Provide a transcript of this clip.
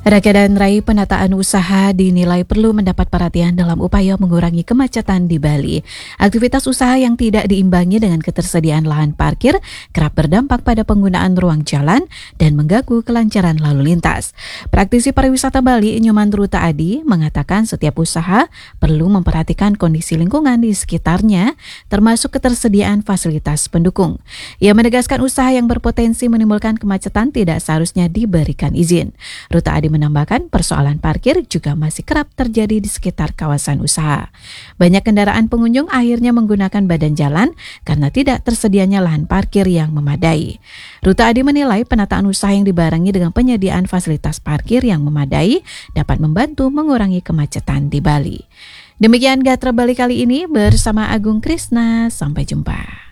Raga dan Rai penataan usaha dinilai perlu mendapat perhatian dalam upaya mengurangi kemacetan di Bali. Aktivitas usaha yang tidak diimbangi dengan ketersediaan lahan parkir kerap berdampak pada penggunaan ruang jalan dan mengganggu kelancaran lalu lintas. Praktisi pariwisata Bali, Nyoman Ruta Adi, mengatakan setiap usaha perlu memperhatikan kondisi lingkungan di sekitarnya, termasuk ketersediaan fasilitas pendukung. Ia menegaskan usaha yang berpotensi menimbulkan kemacetan tidak seharusnya diberikan izin. Ruta Adi menambahkan persoalan parkir juga masih kerap terjadi di sekitar kawasan usaha. Banyak kendaraan pengunjung akhirnya menggunakan badan jalan karena tidak tersedianya lahan parkir yang memadai. Ruta Adi menilai penataan usaha yang dibarengi dengan penyediaan fasilitas parkir yang memadai dapat membantu mengurangi kemacetan di Bali. Demikian Gatra Bali kali ini bersama Agung Krisna. Sampai jumpa.